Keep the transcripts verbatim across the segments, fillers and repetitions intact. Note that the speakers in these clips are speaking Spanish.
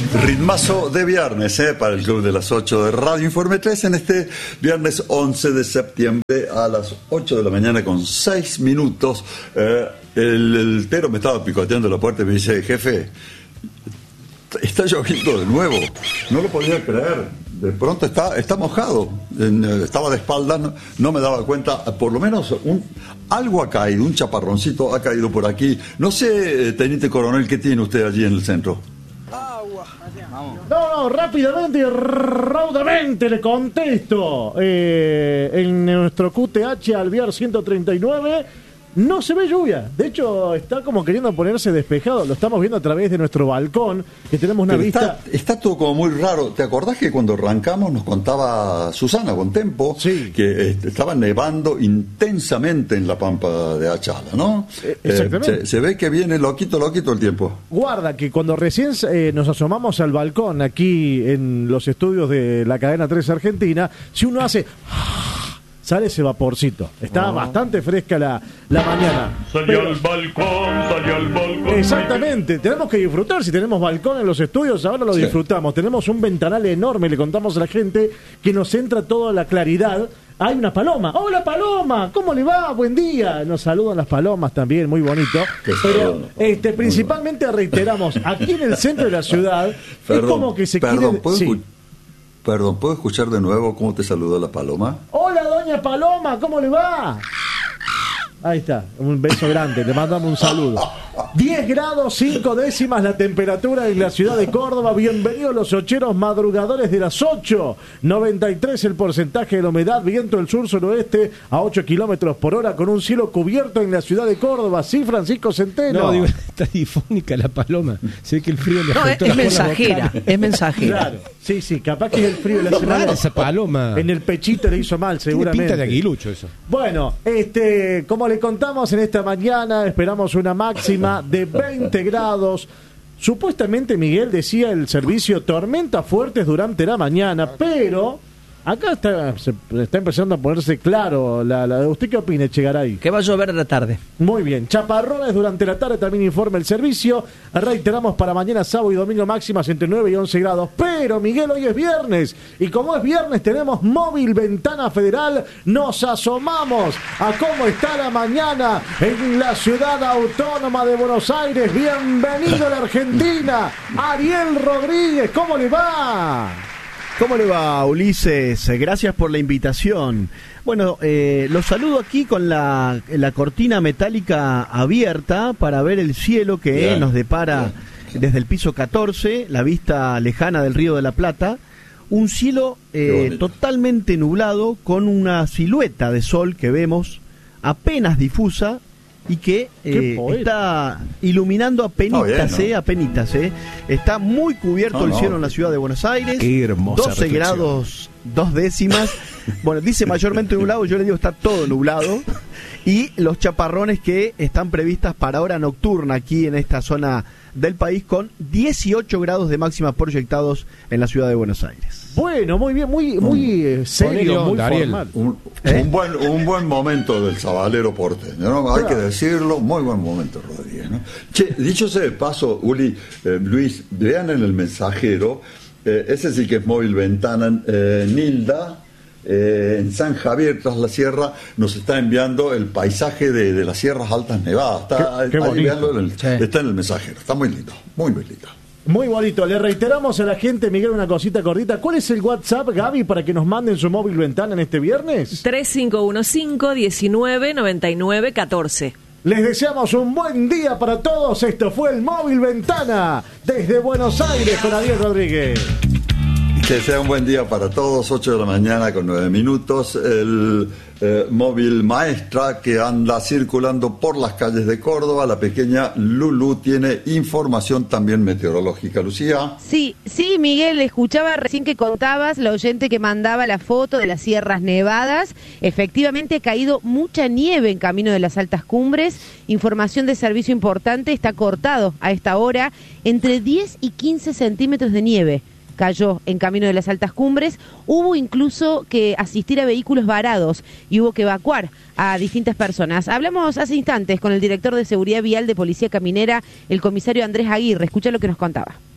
Ritmazo de viernes, ¿eh? Para el Club de las ocho de Radio Informe tres en este viernes once de septiembre a las ocho de la mañana con seis minutos. Eh, el, el Tero me estaba picoteando la puerta y me dice, jefe, está lloviendo de nuevo. No lo podía creer. De pronto está, está mojado. En, estaba de espaldas, no, no me daba cuenta. Por lo menos un, algo ha caído, un chaparroncito ha caído por aquí. No sé, teniente coronel, ¿qué tiene usted allí en el centro? No, no, rápidamente y raudamente le contesto. Eh, en nuestro Q T H Alvear ciento treinta y nueve no se ve lluvia. De hecho, está como queriendo ponerse despejado. Lo estamos viendo a través de nuestro balcón, que tenemos una Pero vista... Está, está todo como muy raro. ¿Te acordás que cuando arrancamos nos contaba Susana Bontempo sí. que este, estaba nevando intensamente en la pampa de Achala, ¿no? Eh, exactamente. Eh, se, se ve que viene loquito, loquito el tiempo. Guarda que cuando recién eh, nos asomamos al balcón aquí en los estudios de la cadena tres Argentina, si uno hace... sale ese vaporcito. Está oh. bastante fresca la, la mañana. Salió Pero... al balcón, salió al balcón. Exactamente, tenemos que disfrutar. Si tenemos balcón en los estudios, ahora lo sí. disfrutamos. Tenemos un ventanal enorme, le contamos a la gente que nos entra toda la claridad. Hay una paloma. ¡Hola, paloma! ¿Cómo le va? Buen día. Nos saludan las palomas también, muy bonito. Pero este, principalmente reiteramos, aquí en el centro de la ciudad, perdón, es como que se perdón, quiere... Sí. Perdón, ¿puedo escuchar de nuevo cómo te saludó la paloma? Hola, doña Paloma, ¿cómo le va? Ahí está, un beso grande, le mandamos un saludo. diez grados cinco décimas la temperatura en la ciudad de Córdoba. Bienvenidos los ocheros madrugadores de las ocho. noventa y tres el porcentaje de la humedad, viento del sur-suroeste a ocho kilómetros por hora con un cielo cubierto en la ciudad de Córdoba. Sí, Francisco Centeno. No, digo, está difónica la paloma. Sé que el frío le No, es, es mensajera, es mensajera. Claro, sí, sí, capaz que es el frío le hace mal. Esa paloma. En el pechito le hizo mal, seguramente. Tiene pinta de aguilucho eso. Bueno, este, como le contamos en esta mañana, esperamos una máxima de veinte grados. Supuestamente, Miguel, decía el servicio, tormentas fuertes durante la mañana, pero acá está, se, está empezando a ponerse claro. La, la, ¿Usted qué opina, Chegaray? Que va a llover de la tarde. Muy bien, chaparrones durante la tarde, también informa el servicio. Reiteramos para mañana, sábado y domingo máximas entre nueve y once grados. Pero, Miguel, hoy es viernes, y como es viernes tenemos móvil Ventana Federal. Nos asomamos a cómo está la mañana en la ciudad autónoma de Buenos Aires. Bienvenido a la Argentina, Ariel Rodríguez, ¿cómo le va? ¿Cómo le va, Ulises? Gracias por la invitación. Bueno, eh, los saludo aquí con la, la cortina metálica abierta para ver el cielo que bien, nos depara bien. Desde el piso catorce, la vista lejana del Río de la Plata. Un cielo eh, totalmente nublado con una silueta de sol que vemos apenas difusa y que eh, está iluminando apenitas, oh, eh, ¿no? apenitas, eh. Está muy cubierto no, el cielo no. en la ciudad de Buenos Aires. Qué hermosa doce grados, dos décimas. Bueno, dice mayormente nublado, yo le digo está todo nublado. Y los chaparrones que están previstas para hora nocturna aquí en esta zona del país con dieciocho grados de máxima proyectados en la ciudad de Buenos Aires. Bueno, muy bien, muy muy eh, serio, muy formal. Un, ¿Eh? un buen un buen momento del sabalero porteño, ¿no? Hay claro. que decirlo, muy buen momento, Rodríguez, ¿no? Che, dicho sea de paso, Uli, eh, Luis, vean en el mensajero, eh, ese sí que es móvil Ventana, eh, Nilda, eh, en San Javier, tras la sierra, nos está enviando el paisaje de, de las sierras altas nevadas. Está, qué, qué ahí, en el, sí. está en el mensajero, está muy lindo, muy, muy lindo. Muy bonito, le reiteramos a la gente, Miguel, una cosita cortita. ¿Cuál es el WhatsApp, Gaby, para que nos manden su móvil Ventana en este viernes? tres cinco uno cinco, diecinueve, noventa y nueve, catorce. Les deseamos un buen día para todos. Esto fue el móvil Ventana desde Buenos Aires con Ariel Rodríguez. Que sea un buen día para todos, ocho de la mañana con nueve minutos. El eh, móvil Maestra que anda circulando por las calles de Córdoba. La pequeña Lulú tiene información también meteorológica. Lucía. Sí, sí, Miguel, escuchaba recién que contabas, la oyente que mandaba la foto de las sierras nevadas. Efectivamente ha caído mucha nieve en camino de las altas cumbres. Información de servicio importante, está cortado a esta hora entre diez y quince centímetros de nieve. Cayó en camino de las altas cumbres. Hubo incluso que asistir a vehículos varados y hubo que evacuar a distintas personas. Hablamos hace instantes con el director de Seguridad Vial de Policía Caminera, el comisario Andrés Aguirre. Escucha lo que nos contaba.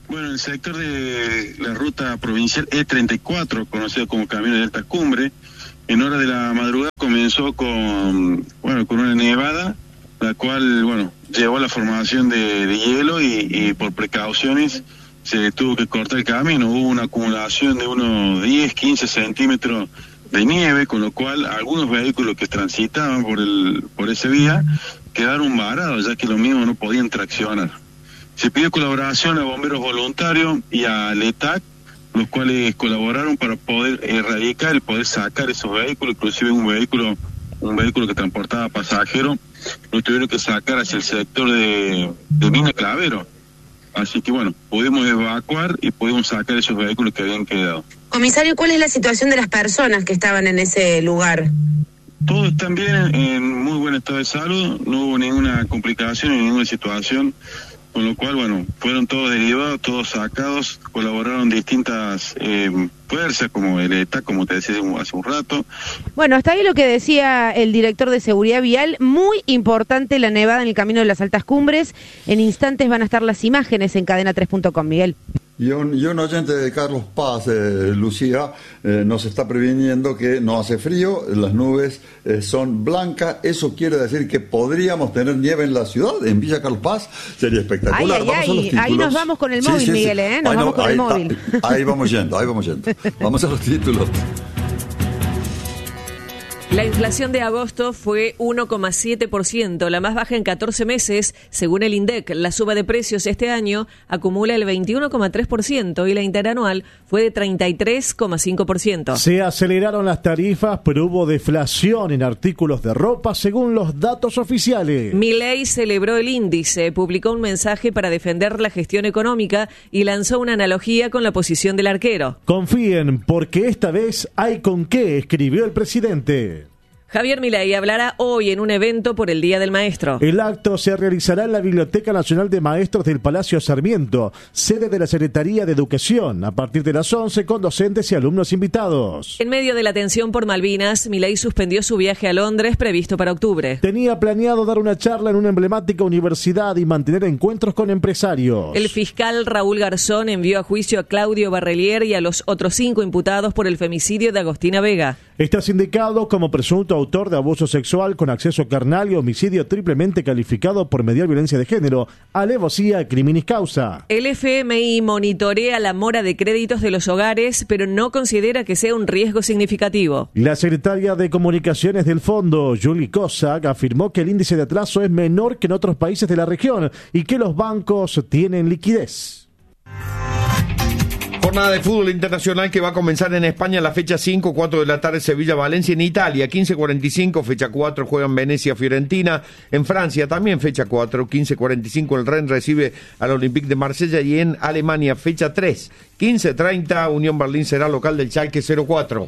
Bueno, el sector de la ruta provincial E treinta y cuatro, conocido como Camino de Alta Cumbre, en hora de la madrugada comenzó con, bueno, con una nevada, la cual, bueno, llevó a la formación de, de hielo y, y por precauciones se tuvo que cortar el camino. Hubo una acumulación de unos diez, quince centímetros de nieve, con lo cual algunos vehículos que transitaban por el por ese vía quedaron varados, ya que los mismos no podían traccionar. Se pidió colaboración a bomberos voluntarios y a LETAC, los cuales colaboraron para poder erradicar y poder sacar esos vehículos, inclusive un vehículo un vehículo que transportaba pasajeros, lo tuvieron que sacar hacia el sector de, de Mina Clavero. Así que bueno, pudimos evacuar y pudimos sacar esos vehículos que habían quedado. Comisario, ¿cuál es la situación de las personas que estaban en ese lugar? Todos están bien, en muy buen estado de salud, no hubo ninguna complicación ni ninguna situación, con lo cual, bueno, fueron todos derivados, todos sacados, colaboraron distintas eh, fuerzas, como el E T A, como te decía hace un rato. Bueno, hasta ahí lo que decía el director de Seguridad Vial. Muy importante la nevada en el Camino de las Altas Cumbres. En instantes van a estar las imágenes en cadena tres punto com, Miguel. Y un, y un oyente de Carlos Paz, eh, Lucía, eh, nos está previniendo que no hace frío, las nubes eh, son blancas. Eso quiere decir que podríamos tener nieve en la ciudad, en Villa Carlos Paz. Sería espectacular. Ay, ay, vamos ay. a los títulos. Ahí nos vamos con el móvil, sí, sí, Miguel, ¿eh? Nos ay, vamos no, con ahí, el móvil. Ahí vamos yendo, ahí vamos yendo. Vamos a los títulos. La inflación de agosto fue uno coma siete por ciento, la más baja en catorce meses. Según el INDEC, la suba de precios este año acumula el veintiuno coma tres por ciento y la interanual fue de treinta y tres coma cinco por ciento. Se aceleraron las tarifas, pero hubo deflación en artículos de ropa según los datos oficiales. Milei celebró el índice, publicó un mensaje para defender la gestión económica y lanzó una analogía con la posición del arquero. Confíen, porque esta vez hay con qué, escribió el presidente. Javier Milei hablará hoy en un evento por el Día del Maestro. El acto se realizará en la Biblioteca Nacional de Maestros del Palacio Sarmiento, sede de la Secretaría de Educación, a partir de las once, con docentes y alumnos invitados. En medio de la tensión por Malvinas, Milei suspendió su viaje a Londres previsto para octubre. Tenía planeado dar una charla en una emblemática universidad y mantener encuentros con empresarios. El fiscal Raúl Garzón envió a juicio a Claudio Barrelier y a los otros cinco imputados por el femicidio de Agostina Vega. Está sindicado como presunto autor de abuso sexual con acceso carnal y homicidio triplemente calificado por mediar violencia de género, alevosía, criminis causa. El F M I monitorea la mora de créditos de los hogares, pero no considera que sea un riesgo significativo. La secretaria de Comunicaciones del Fondo, Julie Kozak, afirmó que el índice de atraso es menor que en otros países de la región y que los bancos tienen liquidez. Jornada de fútbol internacional que va a comenzar en España la fecha cinco, cuatro de la tarde, Sevilla-Valencia. En Italia, quince cuarenta y cinco, fecha cuatro, juegan Venecia-Fiorentina. En Francia también fecha cuatro, quince cuarenta y cinco, el Rennes recibe al Olympique de Marsella. Y en Alemania, fecha tres, quince treinta, Unión Berlín será local del Schalke cero cuatro.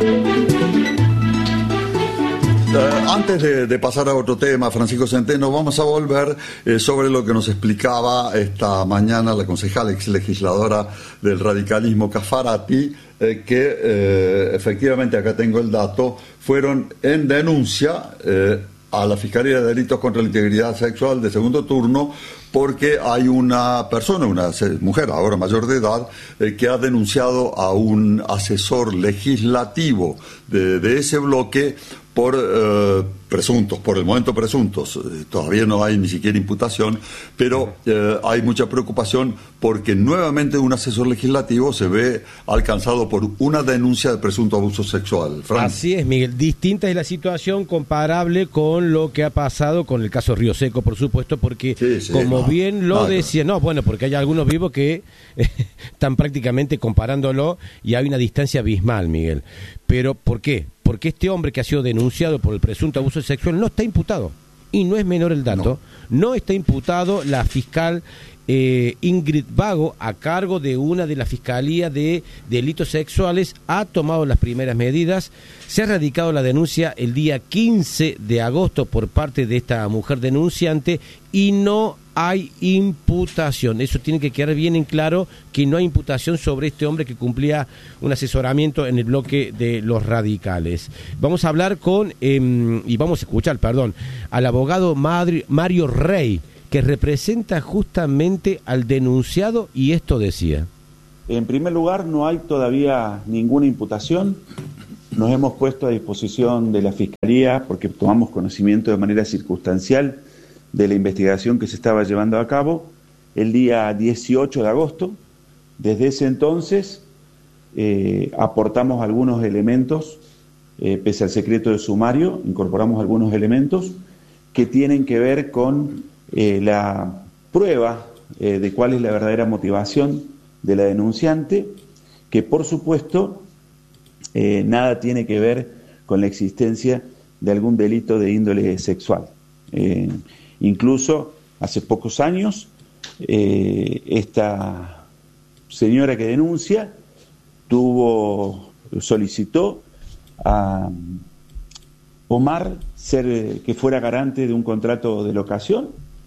Uh, antes de, de pasar a otro tema, Francisco Centeno, vamos a volver eh, sobre lo que nos explicaba esta mañana la concejal ex legisladora del radicalismo Caffarati, eh, que eh, efectivamente, acá tengo el dato, fueron en denuncia eh, a la Fiscalía de Delitos contra la Integridad Sexual de segundo turno, porque hay una persona, una mujer ahora mayor de edad, eh, que ha denunciado a un asesor legislativo de, de ese bloque por eh, presuntos, por el momento presuntos, eh, todavía no hay ni siquiera imputación, pero eh, hay mucha preocupación porque nuevamente un asesor legislativo se ve alcanzado por una denuncia de presunto abuso sexual. Frank. Así es, Miguel, distinta es la situación, comparable con lo que ha pasado con el caso Río Seco, por supuesto, porque sí, sí, como no, bien lo no, decía, no, bueno, porque hay algunos vivos que eh, están prácticamente comparándolo y hay una distancia abismal, Miguel. Pero, ¿por qué? Porque este hombre que ha sido denunciado por el presunto abuso sexual no está imputado. Y no es menor el dato. No, no está imputado la fiscal eh, Ingrid Vago, a cargo de una de las fiscalías de delitos sexuales. Ha tomado las primeras medidas. Se ha radicado la denuncia el día quince de agosto por parte de esta mujer denunciante y no hay imputación. Eso tiene que quedar bien en claro, que no hay imputación sobre este hombre que cumplía un asesoramiento en el bloque de los radicales. Vamos a hablar con, eh, y vamos a escuchar, perdón, al abogado Madri, Mario Rey, que representa justamente al denunciado, y esto decía. En primer lugar, no hay todavía ninguna imputación. Nos hemos puesto a disposición de la Fiscalía porque tomamos conocimiento de manera circunstancial de la investigación que se estaba llevando a cabo el día dieciocho de agosto. Desde ese entonces eh, aportamos algunos elementos, eh, pese al secreto de sumario, incorporamos algunos elementos que tienen que ver con eh, la prueba eh, de cuál es la verdadera motivación de la denunciante, que por supuesto eh, nada tiene que ver con la existencia de algún delito de índole sexual. Eh, incluso hace pocos años eh, esta señora que denuncia tuvo, solicitó a Omar ser que fuera garante de un contrato de locación.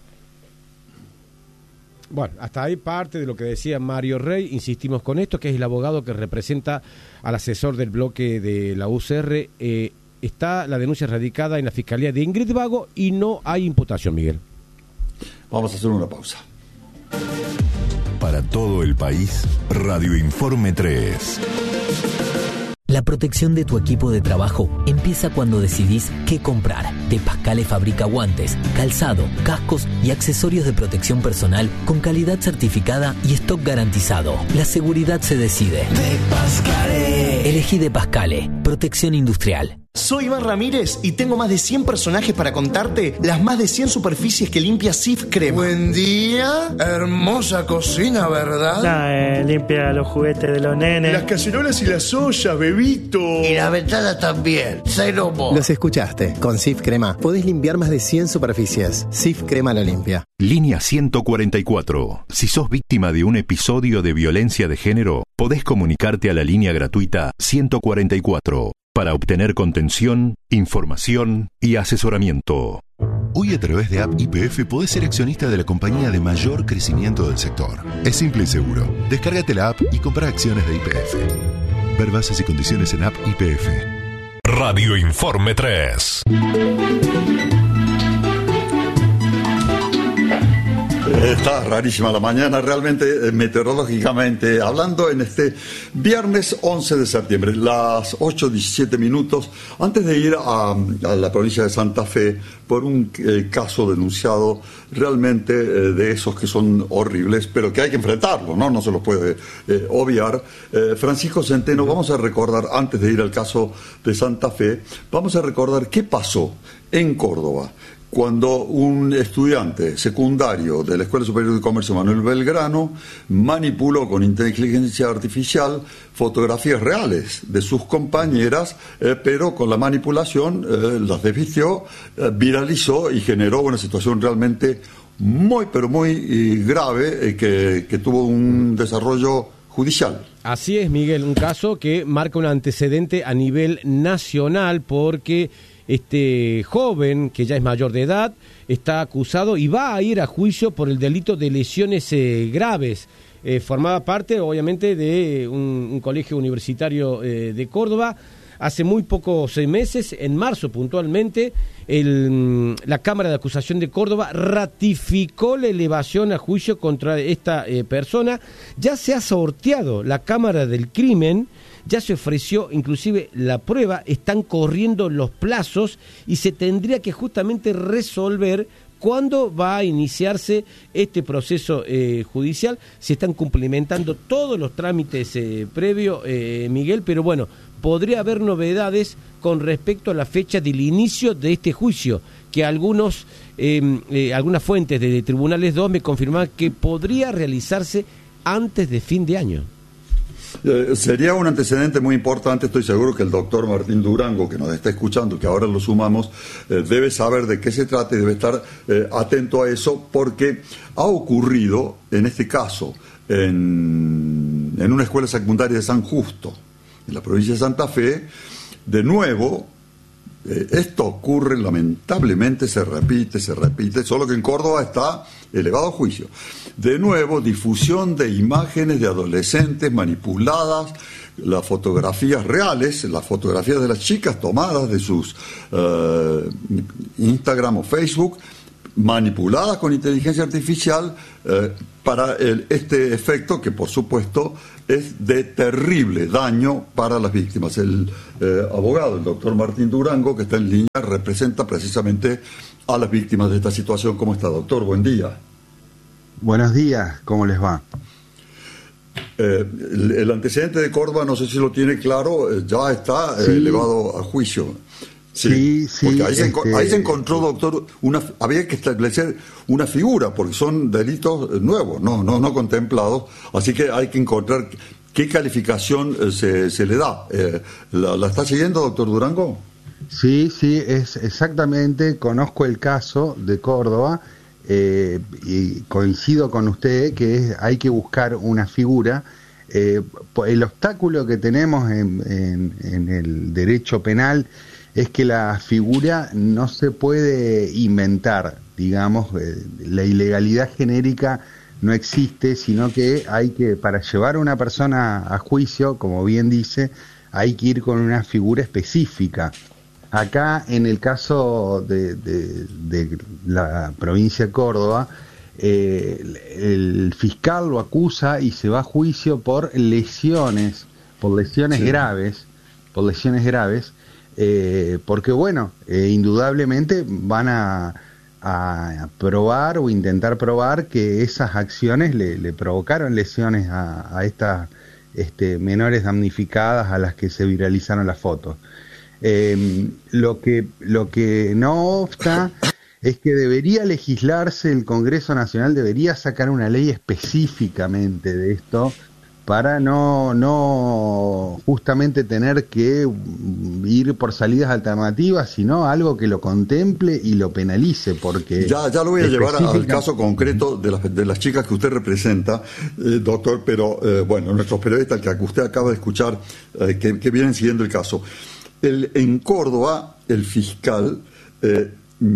Bueno, hasta ahí parte de lo que decía Mario Rey. Insistimos con esto, que es el abogado que representa al asesor del bloque de la U C R. Eh, está la denuncia radicada en la Fiscalía de Ingrid Vago y no hay imputación, Miguel. Vamos a hacer una pausa. Para todo el país, Radio Informe tres. La protección de tu equipo de trabajo empieza cuando decidís qué comprar. De Pascale fabrica guantes, calzado, cascos y accesorios de protección personal con calidad certificada y stock garantizado. La seguridad se decide. De Pascale. Elegí De Pascale. Protección industrial. Soy Iván Ramírez y tengo más de cien personajes para contarte las más de cien superficies que limpia Cif Crema. Buen día, hermosa cocina, ¿verdad? Nah, eh, limpia los juguetes de los nenes. Las cacerolas y las ollas, bebito. Y la ventana también, cero mo. Los escuchaste, con Cif Crema podés limpiar más de cien superficies. Cif Crema la limpia. Línea ciento cuarenta y cuatro. Si sos víctima de un episodio de violencia de género, podés comunicarte a la línea gratuita ciento cuarenta y cuatro. Para obtener contención, información y asesoramiento. Hoy a través de App Y P F podés ser accionista de la compañía de mayor crecimiento del sector. Es simple y seguro. Descárgate la app y compra acciones de Y P F. Ver bases y condiciones en App Y P F. Radio Informe tres. Está rarísima la mañana, realmente, meteorológicamente hablando, en este viernes once de septiembre, las ocho diecisiete minutos, antes de ir a, a la provincia de Santa Fe por un eh, caso denunciado realmente eh, de esos que son horribles, pero que hay que enfrentarlo, ¿no? No se los puede eh, obviar. Eh, Francisco Centeno, vamos a recordar, antes de ir al caso de Santa Fe, vamos a recordar qué pasó en Córdoba cuando un estudiante secundario de la Escuela Superior de Comercio Manuel Belgrano manipuló con inteligencia artificial fotografías reales de sus compañeras, eh, pero con la manipulación eh, las desvistió, eh, viralizó y generó una situación realmente muy, pero muy eh, grave eh, que, que tuvo un desarrollo judicial. Así es, Miguel, un caso que marca un antecedente a nivel nacional porque este joven, que ya es mayor de edad, está acusado y va a ir a juicio por el delito de lesiones eh, graves. Eh, formaba parte, obviamente, de un, un colegio universitario eh, de Córdoba. Hace muy pocos meses, en marzo puntualmente, el, la Cámara de Acusación de Córdoba ratificó la elevación a juicio contra esta eh, persona. Ya se ha sorteado la Cámara del Crimen, ya se ofreció inclusive la prueba, están corriendo los plazos y se tendría que justamente resolver cuándo va a iniciarse este proceso eh, judicial. Se están cumplimentando todos los trámites eh, previos, eh, Miguel, pero bueno, podría haber novedades con respecto a la fecha del inicio de este juicio, que algunos eh, eh, algunas fuentes de, de Tribunales dos me confirman que podría realizarse antes de fin de año. Eh, sería un antecedente muy importante. Estoy seguro que el doctor Martín Durango, que nos está escuchando, que ahora lo sumamos, eh, debe saber de qué se trata y debe estar eh, atento a eso, porque ha ocurrido, en este caso, en, en una escuela secundaria de San Justo, en la provincia de Santa Fe. De nuevo, eh, esto ocurre, lamentablemente se repite, se repite, solo que en Córdoba está elevado a juicio. De nuevo, difusión de imágenes de adolescentes manipuladas, las fotografías reales, las fotografías de las chicas tomadas de sus uh, Instagram o Facebook, manipuladas con inteligencia artificial eh, para el, este efecto que, por supuesto, es de terrible daño para las víctimas. El eh, abogado, el doctor Martín Durango, que está en línea, representa precisamente a las víctimas de esta situación. ¿Cómo está, doctor? Buen día. Buenos días, ¿cómo les va? Eh, el, el antecedente de Córdoba, no sé si lo tiene claro, eh, ya está eh, sí. elevado a juicio. Sí, sí, sí porque ahí, este... se, ahí se encontró, doctor, una, había que establecer una figura, porque son delitos nuevos, no, no, no contemplados, así que hay que encontrar qué calificación eh, se, se le da. Eh, ¿la, ¿La está siguiendo, doctor Durango? Sí, sí, es exactamente, conozco el caso de Córdoba, eh, y coincido con usted que es, hay que buscar una figura. Eh, el obstáculo que tenemos en, en, en el derecho penal es que la figura no se puede inventar, digamos, eh, la ilegalidad genérica no existe, sino que hay que, para llevar a una persona a juicio, como bien dice, hay que ir con una figura específica. Acá, en el caso de, de, de la provincia de Córdoba, eh, el, el fiscal lo acusa y se va a juicio por lesiones, por lesiones sí. graves, por lesiones graves, Eh, porque bueno, eh, indudablemente van a, a probar o intentar probar que esas acciones le, le provocaron lesiones a, a estas este, menores damnificadas a las que se viralizaron las fotos. Eh, lo que lo que no obsta es que debería legislarse, el Congreso Nacional debería sacar una ley específicamente de esto, para no no justamente tener que ir por salidas alternativas, sino algo que lo contemple y lo penalice, porque... Ya, ya lo voy a llevar al caso concreto de las, de las chicas que usted representa, eh, doctor, pero eh, bueno, nuestros periodistas que usted acaba de escuchar, eh, que, que vienen siguiendo el caso. El, en Córdoba, el fiscal eh,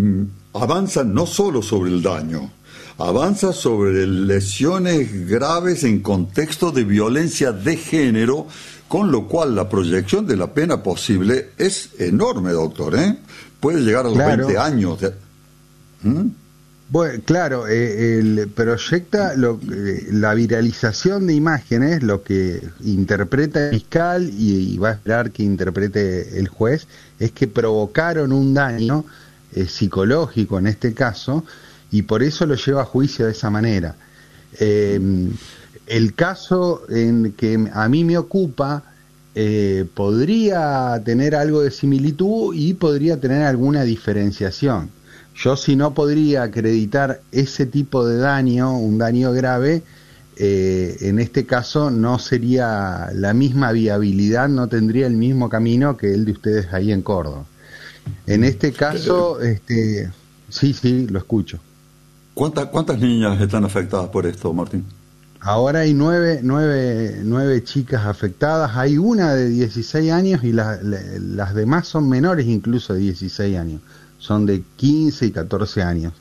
avanza no solo sobre el daño, avanza sobre lesiones graves en contexto de violencia de género, con lo cual la proyección de la pena posible es enorme, doctor, ¿eh? Puede llegar a los claro. veinte años. De... ¿Mm? Bueno, claro, eh, el proyecta lo, eh, la viralización de imágenes, lo que interpreta el fiscal y, y va a esperar que interprete el juez, es que provocaron un daño eh, psicológico en este caso, y por eso lo lleva a juicio de esa manera. Eh, el caso en que a mí me ocupa eh, podría tener algo de similitud y podría tener alguna diferenciación. Yo, si no podría acreditar ese tipo de daño, un daño grave, eh, en este caso no sería la misma viabilidad, no tendría el mismo camino que el de ustedes ahí en Córdoba. En este caso, este, sí, sí, lo escucho. ¿Cuántas, ¿Cuántas niñas están afectadas por esto, Martín? Ahora hay nueve, nueve, nueve chicas afectadas. Hay una de dieciséis años y la, la, las demás son menores incluso de dieciséis años. Son de quince y catorce años.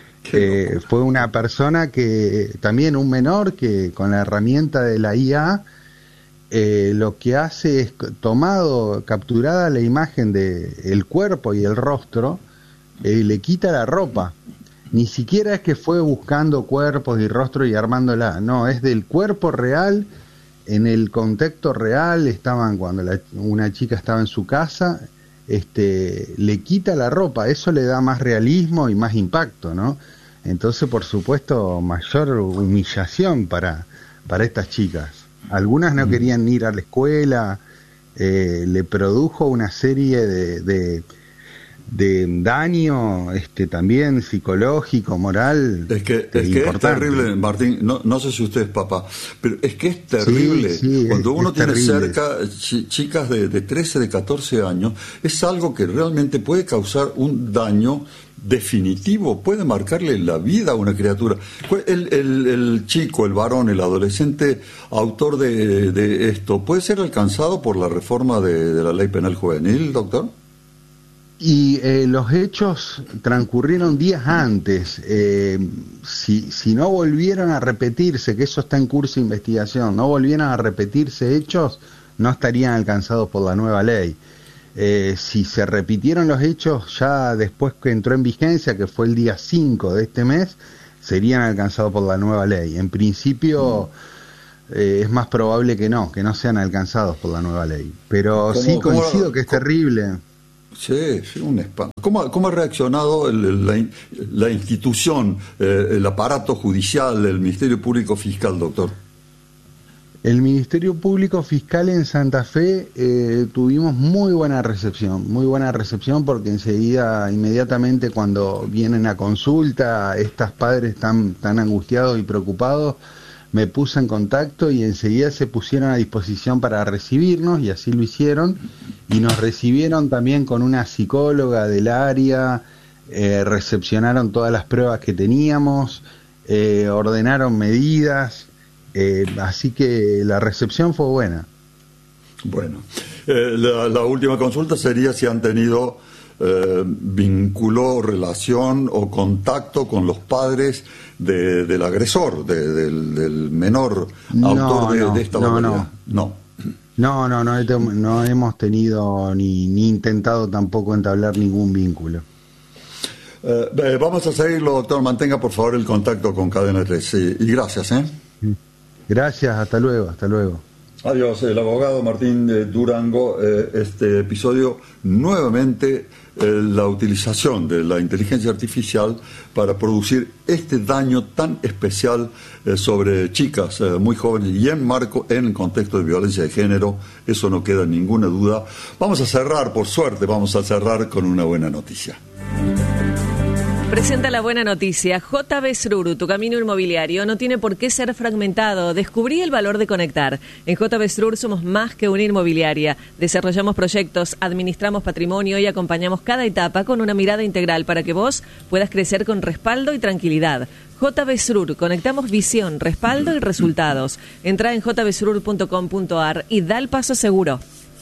Eh, fue una persona que, también un menor, que con la herramienta de la I A, eh, lo que hace es, tomado, capturada la imagen de el cuerpo y el rostro, eh, le quita la ropa. Ni siquiera es que fue buscando cuerpos y rostros y armándola, no, es del cuerpo real, en el contexto real, estaban cuando la, una chica estaba en su casa, este, le quita la ropa, eso le da más realismo y más impacto, ¿no? Entonces, por supuesto, mayor humillación para, para estas chicas. Algunas no querían ir a la escuela, eh, le produjo una serie de... de de daño este también psicológico, moral. Es que, es, que es terrible, Martín, no, no sé si usted es papá, pero es que es terrible. Sí, sí, cuando es, uno es tiene terrible. cerca ch chicas de, de trece, de catorce años, es algo que realmente puede causar un daño definitivo, puede marcarle la vida a una criatura. El, el, el chico, el varón, el adolescente autor de, de esto, ¿puede ser alcanzado por la reforma de, de la ley penal juvenil, doctor? Y eh, los hechos transcurrieron días antes. Eh, si, si no volvieron a repetirse, que eso está en curso de investigación, no volvieran a repetirse hechos, no estarían alcanzados por la nueva ley. Eh, si se repitieron los hechos ya después que entró en vigencia, que fue el día cinco de este mes, serían alcanzados por la nueva ley. En principio eh, es más probable que no, que no sean alcanzados por la nueva ley. Pero sí coincido cómo, que es terrible. Sí, sí, un espanto. ¿Cómo, cómo ha reaccionado el, la, la institución, eh, el aparato judicial, el Ministerio Público Fiscal, doctor? El Ministerio Público Fiscal en Santa Fe eh, tuvimos muy buena recepción, muy buena recepción porque enseguida, inmediatamente cuando vienen a consulta, estos padres tan, tan angustiados y preocupados, me puse en contacto y enseguida se pusieron a disposición para recibirnos y así lo hicieron y nos recibieron también con una psicóloga del área, eh, recepcionaron todas las pruebas que teníamos, eh, ordenaron medidas. Eh, así que la recepción fue buena. Bueno, eh, la, la última consulta sería si han tenido eh, vínculo, relación o contacto con los padres de, del agresor, de, del, del menor no, autor de, no, de esta no, barbaridad. No, no, no, no, no, no hemos tenido ni, ni intentado tampoco entablar ningún vínculo. Eh, vamos a seguirlo, doctor. Mantenga por favor el contacto con Cadena tres. Y, y gracias, ¿eh? Gracias, hasta luego, hasta luego. Adiós, el abogado Martín eh, Durango. Eh, este episodio, nuevamente, eh, la utilización de la inteligencia artificial para producir este daño tan especial eh, sobre chicas eh, muy jóvenes y en marco, en el contexto de violencia de género, eso no queda ninguna duda. Vamos a cerrar, por suerte, vamos a cerrar con una buena noticia. Presenta la buena noticia. J B Srur, tu camino inmobiliario, no tiene por qué ser fragmentado. Descubrí el valor de conectar. En J B Srur somos más que una inmobiliaria. Desarrollamos proyectos, administramos patrimonio y acompañamos cada etapa con una mirada integral para que vos puedas crecer con respaldo y tranquilidad. J B Srur, conectamos visión, respaldo y resultados. Entra en j b srur punto com punto a r y da el paso seguro.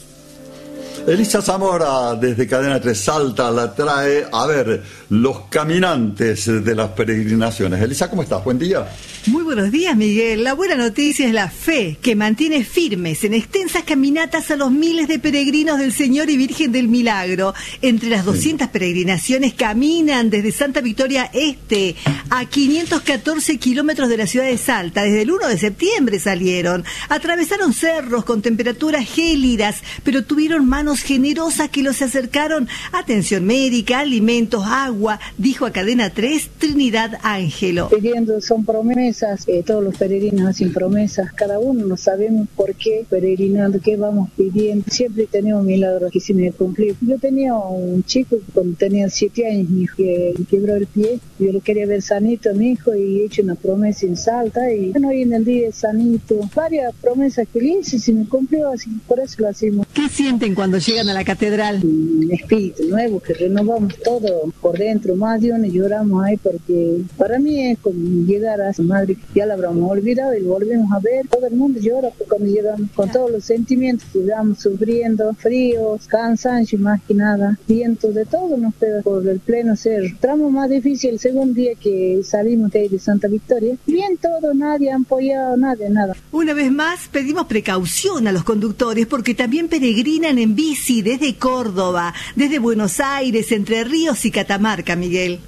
Elisa Zamora, desde Cadena tres Salta, la trae, a ver, los caminantes de las peregrinaciones. Elisa, ¿cómo estás? Buen día. Muy buenos días, Miguel. La buena noticia es la fe, que mantiene firmes en extensas caminatas a los miles de peregrinos del Señor y Virgen del Milagro. Entre las doscientas peregrinaciones caminan desde Santa Victoria Este a quinientos catorce kilómetros de la ciudad de Salta. Desde el primero de septiembre salieron. Atravesaron cerros con temperaturas gélidas, pero tuvieron manos generosas que los acercaron atención médica, alimentos, agua, dijo a Cadena tres Trinidad Ángelo. Pidiendo son promesas, eh, todos los peregrinos hacen promesas, cada uno no sabemos por qué peregrinando, qué vamos pidiendo, siempre tenemos milagros que se me cumplir. Yo tenía un chico cuando tenía siete años, mi hijo, que quebró el pie, yo lo quería ver sanito, mi hijo, y he hecho una promesa en Salta, y bueno, hoy en el día es sanito, varias promesas que le hice, se me cumplió, así por eso lo hacemos. ¿Qué sienten cuando llegan a la catedral? Un espíritu nuevo, que renovamos todo por dentro, más de uno lloramos ahí, porque para mí es como llegar a su madre, ya la habremos olvidado y lo volvemos a ver, todo el mundo llora cuando llegamos, con todos los sentimientos que vamos sufriendo, fríos, cansancio más que nada, viento, de todo nos pega por el pleno ser. El tramo más difícil, el segundo día que salimos de ahí de Santa Victoria, bien todo, nadie ha apoyado, nadie, nada. Una vez más pedimos precaución a los conductores porque también peregrinan en bici desde Córdoba, desde Buenos Aires, Entre Ríos y Catamarca, Miguel.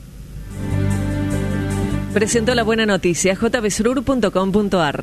Presentó la buena noticia, j b srur punto com punto a r.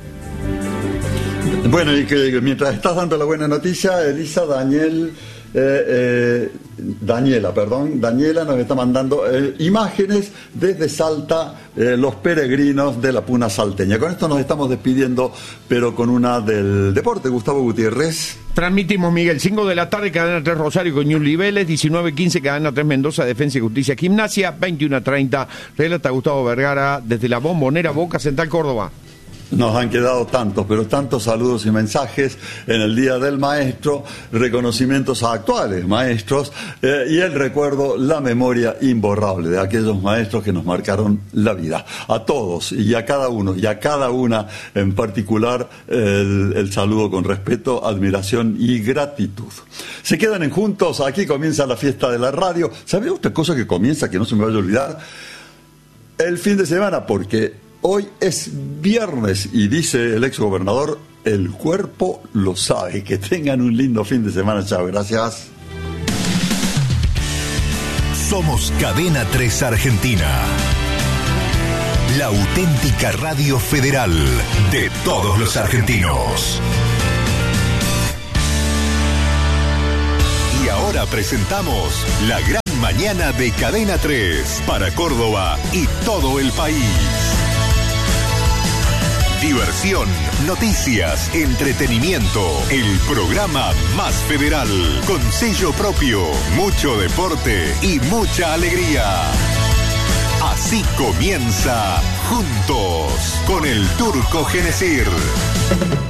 Bueno, y que mientras estás dando la buena noticia, Elisa, Daniel, eh, eh, Daniela, perdón, Daniela nos está mandando eh, imágenes desde Salta, eh, los peregrinos de la Puna salteña. Con esto nos estamos despidiendo, pero con una del deporte. Gustavo Gutiérrez. Transmitimos, Miguel, cinco de la tarde, Cadena tres Rosario con Ñul Niveles, diecinueve quince, Cadena tres Mendoza, Defensa y Justicia Gimnasia, veintiuno treinta, relata Gustavo Vergara desde la Bombonera, Boca Central, Córdoba. Nos han quedado tantos, pero tantos saludos y mensajes en el Día del Maestro, reconocimientos a actuales maestros eh, y el recuerdo, la memoria imborrable de aquellos maestros que nos marcaron la vida. A todos y a cada uno y a cada una en particular el, el saludo con respeto, admiración y gratitud. Se quedan en Juntos, aquí comienza la fiesta de la radio. ¿Sabe otra cosa que comienza que no se me vaya a olvidar? El fin de semana, porque hoy es viernes y dice el exgobernador, el cuerpo lo sabe. Que tengan un lindo fin de semana. Chao, gracias. Somos Cadena tres Argentina. La auténtica radio federal de todos los argentinos. Y ahora presentamos la gran mañana de Cadena tres para Córdoba y todo el país. Diversión, noticias, entretenimiento, el programa más federal, con sello propio, mucho deporte y mucha alegría. Así comienza Juntos con el Turco Genesir.